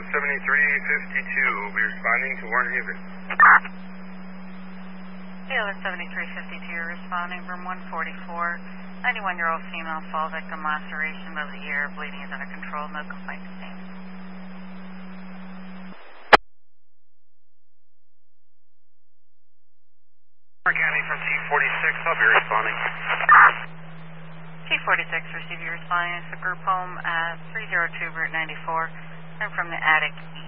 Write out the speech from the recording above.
7352 will be responding to Warren Haven. Taylor 7352 responding from 144. 91-year-old female fall victim, laceration of the ear, bleeding is under control, no complaint sustained. County from T46, I'll be responding. T46 receive you responding to the group home at 302 Route 94 and from the attic east.